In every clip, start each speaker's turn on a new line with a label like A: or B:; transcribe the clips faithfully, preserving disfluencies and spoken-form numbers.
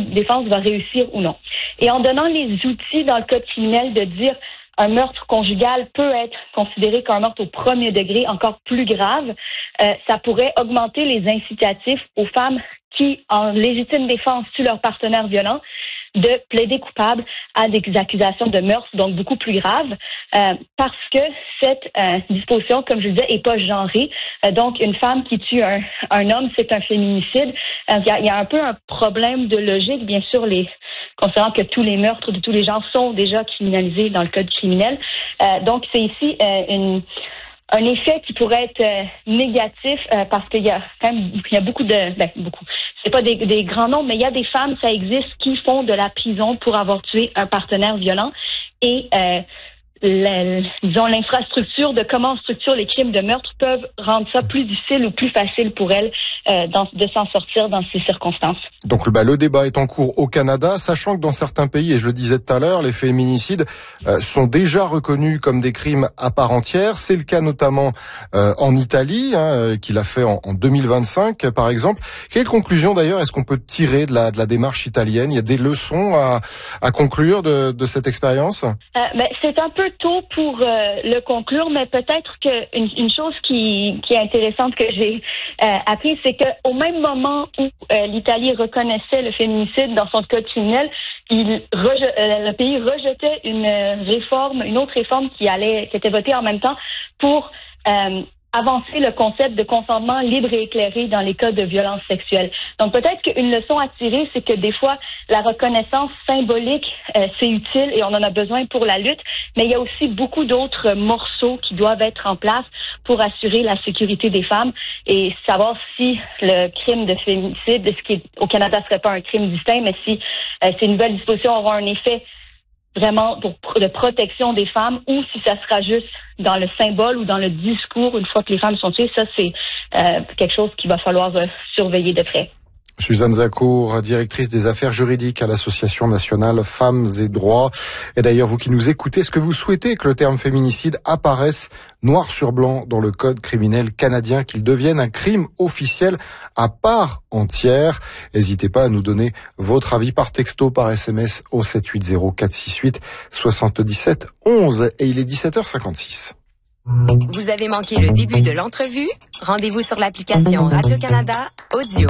A: défense va réussir ou non. Et en donnant les outils dans le code criminel de dire un meurtre conjugal peut être considéré comme un meurtre au premier degré, encore plus grave, euh, ça pourrait augmenter les incitatifs aux femmes qui, en légitime défense, tuent leur partenaire violent, de plaider coupable à des accusations de meurtre, donc beaucoup plus graves, euh, parce que cette euh, disposition, comme je le disais, est pas genrée. Euh, donc, une femme qui tue un, un homme, c'est un féminicide. Il euh, y, y a un peu un problème de logique, bien sûr, les considérant que tous les meurtres de tous les genres sont déjà criminalisés dans le code criminel. Euh, donc, c'est ici euh, une un effet qui pourrait être euh, négatif euh, parce qu'il y a quand même il y a beaucoup de ben beaucoup c'est pas des, des grands nombres, mais il y a des femmes, ça existe, qui font de la prison pour avoir tué un partenaire violent et euh, la, disons l'infrastructure de comment on structure les crimes de meurtre peuvent rendre ça plus difficile ou plus facile pour elles euh, dans, de s'en sortir dans ces circonstances.
B: Donc bah, le débat est en cours au Canada, sachant que dans certains pays, et je le disais tout à l'heure, les féminicides euh, sont déjà reconnus comme des crimes à part entière. C'est le cas notamment euh, en Italie, hein, qu'il a fait en, en deux mille vingt-cinq par exemple. Quelle conclusion d'ailleurs est-ce qu'on peut tirer de la, de la démarche italienne? Il y a des leçons à, à conclure de, de cette expérience?
A: euh, ben, C'est un peu tôt pour euh, le conclure, mais peut-être qu'une une chose qui, qui est intéressante que j'ai euh, appris, c'est qu'au même moment où euh, l'Italie reconnaissait le féminicide dans son code criminel, il reje, euh, le pays rejetait une réforme, une autre réforme qui allait, qui était votée en même temps pour euh, avancer le concept de consentement libre et éclairé dans les cas de violence sexuelle. Donc peut-être qu'une leçon à tirer, c'est que des fois, la reconnaissance symbolique, euh, c'est utile et on en a besoin pour la lutte, mais il y a aussi beaucoup d'autres morceaux qui doivent être en place pour assurer la sécurité des femmes et savoir si le crime de féminicide, ce qui est, au Canada ne serait pas un crime distinct, mais si euh, ces nouvelles dispositions auront un effet vraiment pour de protection des femmes ou si ça sera juste dans le symbole ou dans le discours une fois que les femmes sont tuées. Ça, c'est euh, quelque chose qu'il va falloir euh, surveiller de près.
B: Suzanne Zacour, directrice des affaires juridiques à l'Association nationale Femmes et Droits. Et d'ailleurs, vous qui nous écoutez, est-ce que vous souhaitez que le terme féminicide apparaisse noir sur blanc dans le code criminel canadien, qu'il devienne un crime officiel à part entière? N'hésitez pas à nous donner votre avis par texto, par S M S au sept huit zéro quatre six huit sept sept un un. Et il est dix-sept heures cinquante-six.
C: Vous avez manqué le début de l'entrevue? Rendez-vous sur l'application Radio-Canada Audio.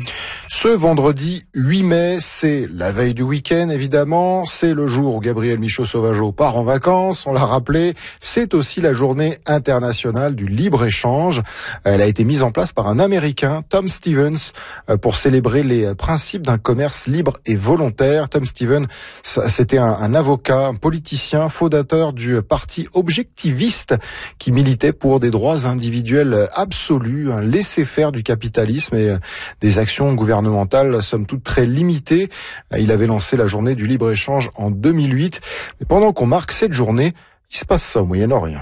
B: Ce vendredi huit mai, c'est la veille du week-end évidemment, c'est le jour où Gabriel Michaud-Sauvageau part en vacances, on l'a rappelé, c'est aussi la journée internationale du libre-échange. Elle a été mise en place par un Américain, Tom Stevens, pour célébrer les principes d'un commerce libre et volontaire. Tom Stevens, c'était un, un avocat, un politicien, fondateur du parti objectiviste qui militait pour des droits individuels absolus, un laisser-faire du capitalisme et des actions gouvernementales somme toute très limitées. Il avait lancé la journée du libre-échange en deux mille huit. Mais pendant qu'on marque cette journée, il se passe ça au Moyen-Orient.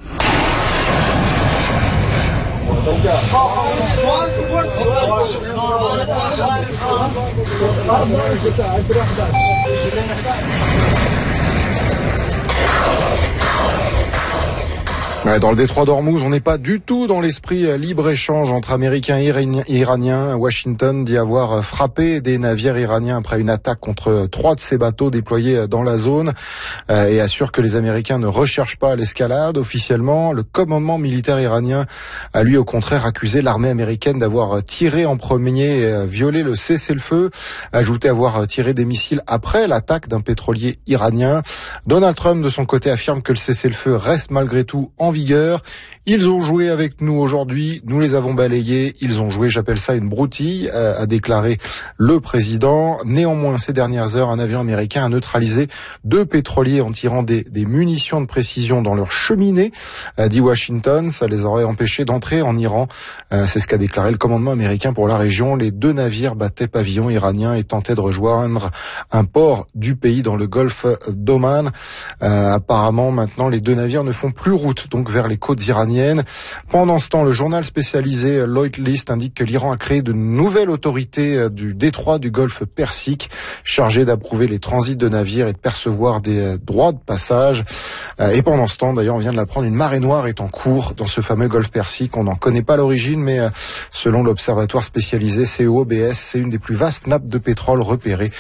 B: Dans le détroit d'Ormuz, on n'est pas du tout dans l'esprit libre-échange entre Américains et Iraniens. Washington dit avoir frappé des navires iraniens après une attaque contre trois de ses bateaux déployés dans la zone et assure que les Américains ne recherchent pas l'escalade. Officiellement, le commandement militaire iranien a lui au contraire accusé l'armée américaine d'avoir tiré en premier et violé le cessez-le-feu, ajouté avoir tiré des missiles après l'attaque d'un pétrolier iranien. Donald Trump, de son côté, affirme que le cessez-le-feu reste malgré tout en vigueur. Ils ont joué avec nous aujourd'hui, nous les avons balayés, ils ont joué, j'appelle ça une broutille, a déclaré le président. Néanmoins, ces dernières heures, un avion américain a neutralisé deux pétroliers en tirant des, des munitions de précision dans leur cheminée, a dit Washington. Ça les aurait empêchés d'entrer en Iran. C'est ce qu'a déclaré le commandement américain pour la région. Les deux navires battaient pavillon iranien et tentaient de rejoindre un port du pays dans le golfe d'Oman. Euh, apparemment, maintenant, les deux navires ne font plus route, donc vers les côtes iraniennes. Pendant ce temps, le journal spécialisé Lloyd List indique que l'Iran a créé de nouvelles autorités du détroit du golfe Persique, chargées d'approuver les transits de navires et de percevoir des droits de passage. Et pendant ce temps, d'ailleurs, on vient de l'apprendre, une marée noire est en cours dans ce fameux golfe Persique. On n'en connaît pas l'origine, mais selon l'observatoire spécialisé C O B S, c'est une des plus vastes nappes de pétrole repérées